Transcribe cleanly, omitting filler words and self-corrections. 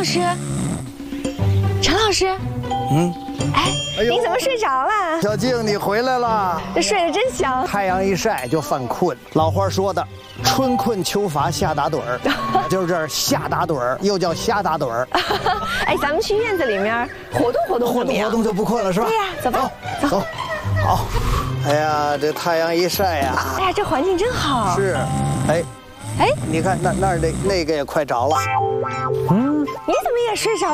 师，陈老师，哎，你怎么睡着了？ 小静，你回来了， 这睡得真香。 太阳一晒就犯困。老话说的，春困秋乏夏打盹儿，就是这儿夏打盹儿，又叫瞎打盹儿。 哎，咱们去院子里面活动活动， 活动就不困了是吧？ 对呀，走吧，走。 好。哎呀，这太阳一晒呀， 哎呀，这环境真好。 是，哎，你看那儿那个也快着了。 你怎么也睡着